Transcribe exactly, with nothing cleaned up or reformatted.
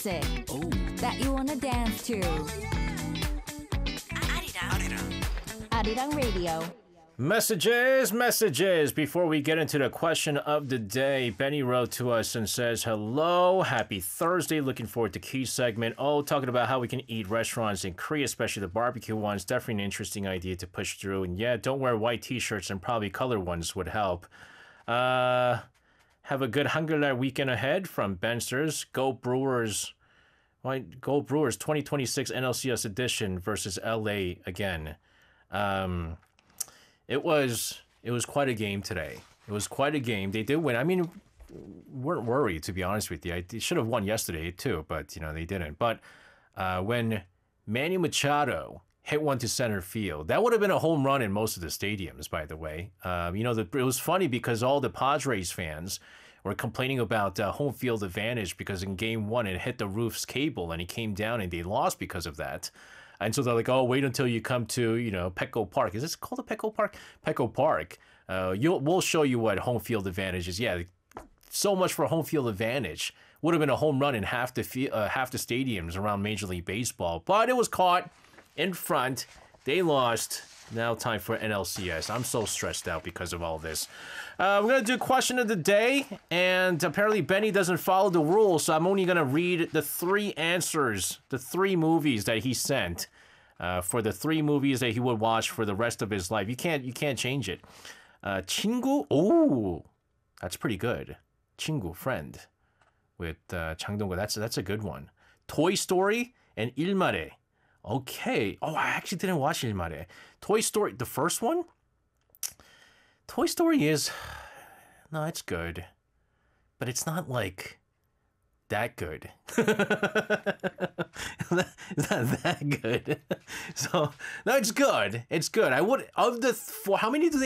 music Oh, that you wanna dance to. 아리랑. Arirang Radio. Messages, messages. Before we get into the question of the day, Benny wrote to us and says, hello, happy Thursday. Looking forward to key segment. Oh, talking about how we can eat restaurants in Korea, especially the barbecue ones. Definitely an interesting idea to push through. And yeah, don't wear white t-shirts and probably color ones would help. Uh, have a good Hangul날 weekend ahead from Bensters. Go Brewers. Why, Go Brewers twenty twenty-six N L C S edition versus L A again. Um... It was it was quite a game today. It was quite a game. They did win. I mean, weren't worried, to be honest with you. They should have won yesterday too, but you know they didn't. But uh, when Manny Machado hit one to center field, that would have been a home run in most of the stadiums. By the way, uh, you know the, it was funny because all the Padres fans were complaining about uh, home field advantage because in game one it hit the roof's cable and it came down and they lost because of that. And so they're like, oh, wait until you come to, you know, Petco Park. Is this called a Petco Park? Petco Park. Uh, you'll, we'll show you what home field advantage is. Yeah, so much for home field advantage. Would have been a home run in half the uh, half the stadiums around Major League Baseball. But it was caught in front. They lost. Now time for N L C S. I'm so stressed out because of all this. Uh, we're going to do question of the day. And apparently Benny doesn't follow the rules. So I'm only going to read the three answers, the three movies that he sent. Uh, for the three movies that he would watch for the rest of his life. You can't you can't change it. Uh, 친구? Oh, that's pretty good. 친구, friend. With uh, 장동건. That's, that's a good one. Toy Story and 일말에. Okay. Oh, I actually didn't watch 일말에. Toy Story, the first one? Toy Story is... No, it's good. But it's not like... that good. It's not that good. So, no, it's good. It's good. I would, of the, four, how many do they